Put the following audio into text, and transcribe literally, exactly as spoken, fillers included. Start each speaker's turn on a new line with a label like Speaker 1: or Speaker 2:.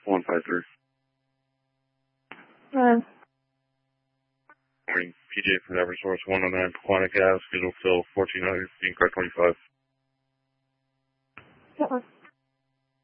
Speaker 1: one five three.
Speaker 2: Nine.
Speaker 1: Morning, P J from Eversource, one oh nine Pequannock Ave, schedule fill fourteen hundred, being car twenty-five.
Speaker 2: That one.